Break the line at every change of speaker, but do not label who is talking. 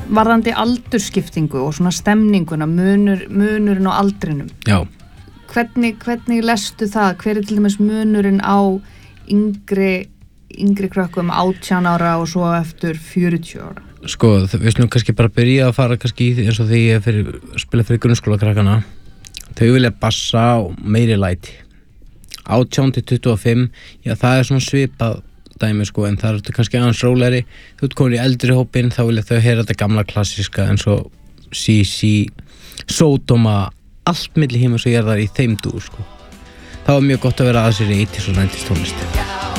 varðandi aldurskiptingu og svona stemninguna, munurinn á aldrinum.
Já.
Hvernig lestu það? Hver til dæmis munurinn á yngri krökkum 18 ára og svo eftir 40 ára?
Sko, við slum kannski bara byrja að fara kannski eins og því ég spila fyrir grunnskóla krakkana. Þau vilja bassa og meiri læti. 18 til 25, já það svona svipað dæmi sko, en það kannski aðeins rólegri. Þú komin í eldri hópinn, þá vilja þau heyra þetta gamla klassíska eins og CC, Sódóma, allt milli himins og jarðar í þeim dúr sko. Það var mjög gott að vera að sér í 80s og 90s tónlist.